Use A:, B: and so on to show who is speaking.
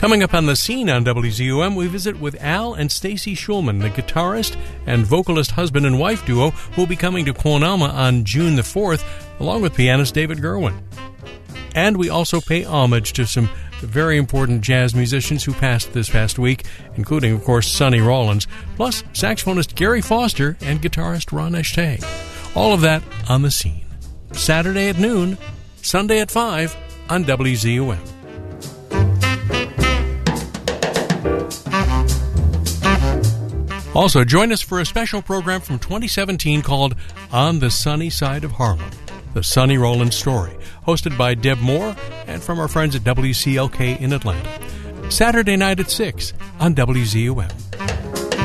A: Coming up on The Scene on WZUM, we visit with Al and Stacy Schulman, the guitarist and vocalist husband and wife duo who will be coming to Quonama on June the 4th, along with pianist David Gerwin. And we also pay homage to some very important jazz musicians who passed this past week, including, of course, Sonny Rollins, plus saxophonist Gary Foster and guitarist Ron Ashtay. All of that on The Scene. Saturday at noon, Sunday at 5 on WZUM. Also, join us for a special program from 2017 called On the Sunny Side of Harlem, The Sonny Rollins Story, hosted by Deb Moore and from our friends at WCLK in Atlanta. Saturday night at 6 on WZUM.